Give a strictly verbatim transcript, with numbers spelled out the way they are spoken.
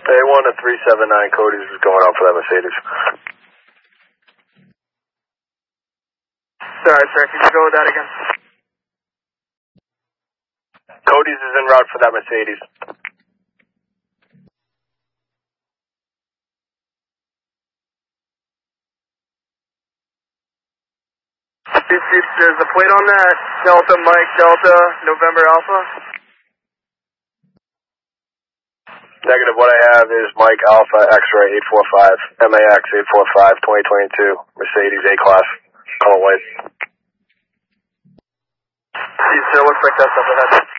A one to three seven nine, Cody's is going out for that Mercedes. Sorry, sir, can you go with that again? Cody's is en route for that Mercedes. There's a plate on that. Delta Mike Delta November Alpha. Negative, what I have is Mike Alpha X-Ray eight four five, M A X eight four five, twenty twenty-two, Mercedes A-Class, color white. See, sir, looks like that's up ahead.